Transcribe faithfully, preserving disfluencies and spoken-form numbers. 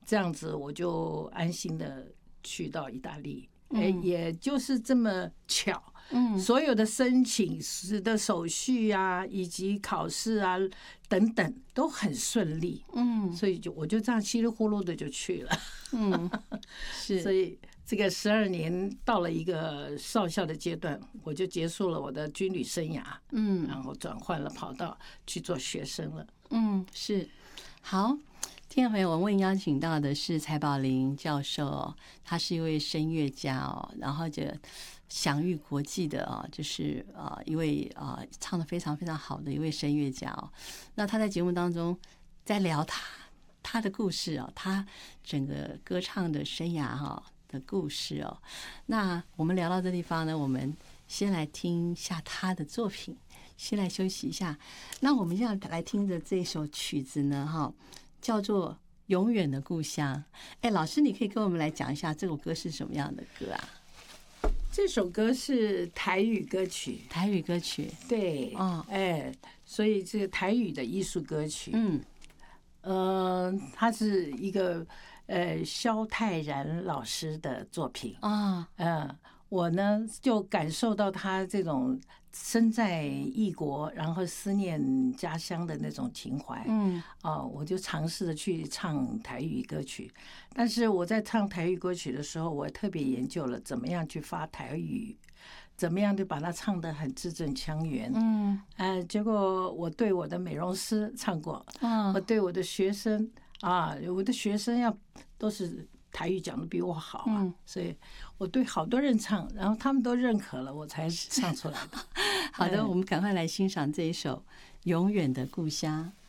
这样子我就安心的去到意大利。哎，也就是这么巧，嗯，所有的申请的手续啊，以及考试啊等等都很顺利，嗯，所以就我就这样稀里糊涂的就去了，嗯，是，所以这个十二年到了一个少校的阶段，我就结束了我的军旅生涯，嗯，然后转换了跑道去做学生了， 嗯，是，好。听众朋友，我们邀请到的是蔡宝玲教授哦，他是一位声乐家哦，然后就享誉国际的哦，就是啊一位啊唱得非常非常好的一位声乐家哦。那他在节目当中在聊他他的故事哦，他整个歌唱的生涯哈的故事哦。那我们聊到这地方呢，我们先来听一下他的作品，先来休息一下。那我们现在来听的这首曲子呢，哈。叫做《永远的故乡》。哎，老师，你可以跟我们来讲一下这首歌是什么样的歌啊？ 这首歌是台语歌曲， 台语歌曲， 对，哦，哎，所以这个台语的艺术歌曲，嗯，呃，它是一个呃萧泰然老师的作品啊，嗯，我呢就感受到他这种身在异国，然后思念家乡的那种情怀，嗯，哦，我就尝试着去唱台语歌曲。但是我在唱台语歌曲的时候，我特别研究了怎么样去发台语，怎么样就把它唱得很字正腔圆，嗯，呃，结果我对我的美容师唱过，嗯，我对我的学生啊，我的学生要都是台语讲的比我好啊，嗯，所以我对好多人唱，然后他们都认可了，我才唱出来的。 好的，我们赶快来欣赏这一首《永远的故乡》。